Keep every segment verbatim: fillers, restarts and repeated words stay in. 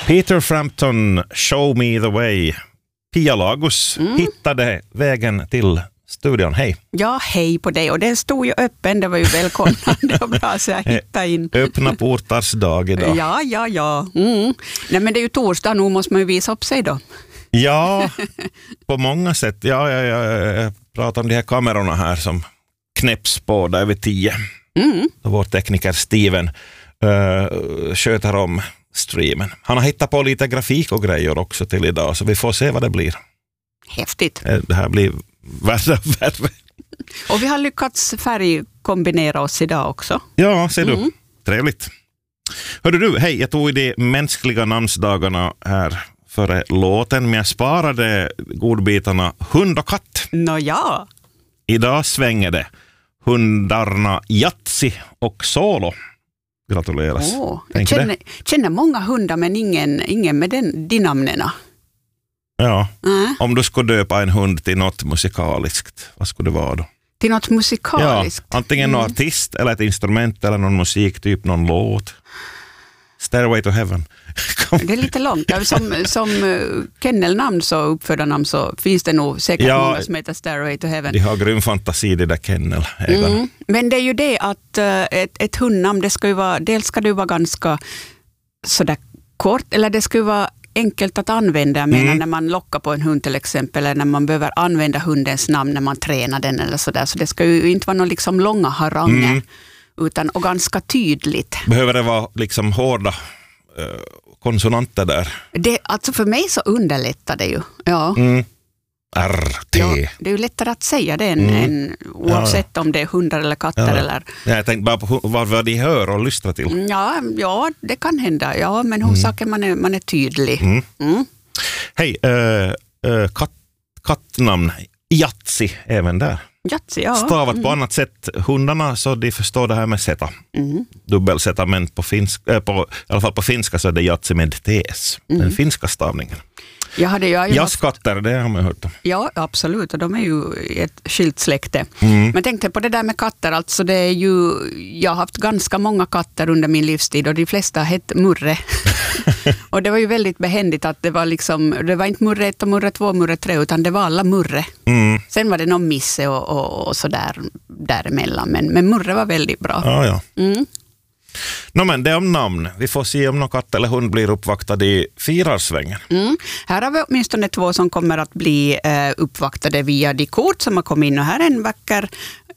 Peter Frampton, Show Me the Way. Pia Lagus mm. hittade vägen till studion. Hej. Ja, hej på dig. Och den stod ju öppen, det var ju välkomnande och bra så jag hittade in. Öppna portars dag idag. Ja, ja, ja. Mm. Nej, men det är ju torsdag, nu måste man ju visa upp sig då. Ja, på många sätt. Ja, ja, ja, jag pratar om de här kamerorna här som knäpps på där vid tio. Mm. Och vår tekniker Steven uh, sköter om streamen. Han har hittat på lite grafik och grejer också till idag, så vi får se vad det blir. Häftigt. Det här blir värre och värre. Och vi har lyckats färgkombinera oss idag också. Ja, ser du. Mm. Trevligt. Hörru du, hej, jag tog i de mänskliga namnsdagarna här före låten, men jag sparade godbitarna hund och katt. Nå ja. Idag svänger det hundarna Jatsi och Solo. Gratuleras. Oh, jag känner, känner många hundar men ingen, ingen med den, de namnena. Ja, äh. om du skulle döpa en hund till något musikaliskt, vad skulle det vara då? Till något musikaliskt? Ja, antingen mm. någon artist eller ett instrument eller någon musik, typ någon låt. Stairway to Heaven. Det är lite långt. Som, som kennelnamn så uppfödda namn så finns det nog säkert ja, många som heter Stairway to Heaven. De har grym fantasi, det där kennelägarna. Mm. Men det är ju det att ett, ett hundnamn, det ska ju vara, dels ska det vara ganska sådär kort, eller det ska ju vara enkelt att använda. Jag menar mm. när man lockar på en hund till exempel, eller när man behöver använda hundens namn när man tränar den eller sådär. Så det ska ju inte vara någon liksom långa haranger. Mm. Utan, och ganska tydligt. Behöver det vara liksom hårda eh, konsonanter där? Det, alltså för mig så underlättar det ju. Ja. Mm. R, T. Ja, det är ju lättare att säga det än, mm. än oavsett ja. om det är hundar eller katter. Ja. Eller... Ja, jag tänkte bara på vad, vad de hör och lyssnar till. Ja, ja, det kan hända. Ja, men huvudsaken mm. man, är, man är tydlig. Mm. Mm. Hej, äh, äh, katt, kattnamn. Jatsi även där. Jatsi, ja. Stavat mm. på annat sätt. Hundarna så de förstår det här med zeta. Mm. Dubbelzeta, men på, finsk, äh, på, i alla fall på finska så är det Jatsi med T S. Mm. Den finska stavningen. Jag hade, jag, jag Jazzkatter, det har man hört om. Ja, absolut. Och de är ju ett skilt släkte. Mm. Men tänkte på det där med katter. Alltså det är ju, jag har haft ganska många katter under min livstid och de flesta har hett Murre. Och det var ju väldigt behändigt att det var liksom, det var inte Murre ett och Murre två, Murre tre, utan det var alla Murre. Mm. Sen var det någon misse och, och, och så där däremellan. Men, men Murre var väldigt bra. Ja, ja. Mm. No, men det är om namn. Vi får se om någon katt eller hund blir uppvaktad i firarsvängen. Mm. Här har vi åtminstone två som kommer att bli eh, uppvaktade via de kort som har kommit in. Och här är en vacker...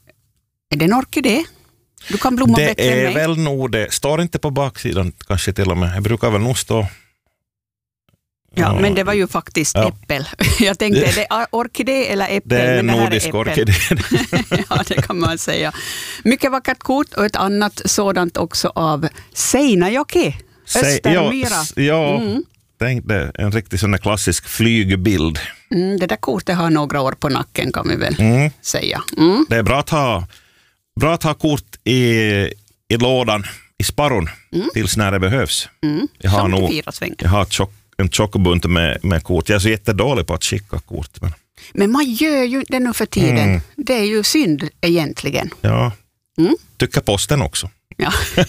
Är det en orkidé? Du kan blomma det bättre än mig. Det är väl nog det. Står inte på baksidan kanske till och med. Jag brukar väl nog stå... Ja, ja, men det var ju faktiskt ja. äppel. Jag tänkte, är det orkidé eller äppel? Det är men det nordisk här är orkidé. Ja, det kan man säga. Mycket vackert kort och ett annat sådant också av Seinäjoki, Östermyra. Ja, ja mm. tänkte en riktigt sån där klassisk flygbild. Mm, det där kortet har några år på nacken kan vi väl mm. säga. Mm. Det är bra att ha, bra att ha kort i, i lådan, i sparron, mm. tills när det behövs. Mm. Jag har, nog, jag har tjock, en tjockbunt med, med kort. Jag är så jättedålig på att skicka kort. Men, men man gör ju det nu för tiden. Mm. Det är ju synd egentligen. Ja, mm. tycker posten också. Ja.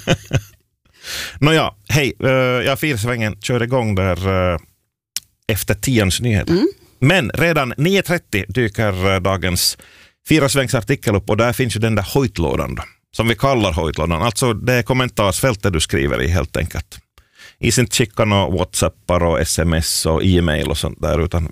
Nåja, hej. Uh, jag firsvängen kör igång där uh, efter tians nyheter. Mm. Men redan nio trettio dyker uh, dagens firsvängsartikel upp och där finns ju den där hojtlådan då, som vi kallar hojtlådan. Alltså det är kommentarsfältet du skriver i helt enkelt. I sin skicka och WhatsAppar och sms och e-mail och sånt där, utan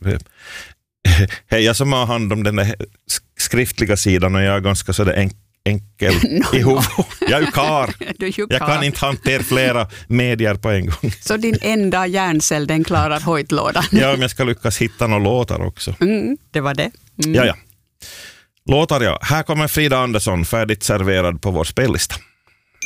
hej, jag som har hand om den där skriftliga sidan och jag är ganska sådär enkel enkel no, i huvudet. No. Jag är ju kar. Jag kan inte hantera flera medier på en gång. Så din enda hjärncell, den klarar hojtlådan? Ja, om jag ska lyckas hitta några låtar också. Mm, det var det. Mm. Ja, ja. Låtar, ja. Här kommer Frida Andersson färdigt serverad på vår spellista.